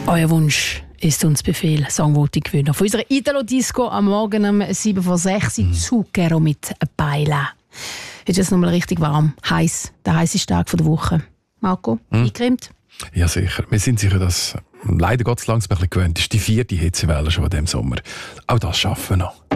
Euer Wunsch ist uns Befehl, Songvoting-Gewinner von unserer Italo-Disco am Morgen um 7 vor 6 Zucchero mit Beila. Ist es nochmal richtig warm, heiß, der heißeste Tag der Woche. Marco, eingecremt? Ja, sicher. Wir sind sicher, dass leider Gottes langsam ein bisschen gewöhnt ist. Die 4. Hitzewelle schon in diesem Sommer. Auch das schaffen wir noch.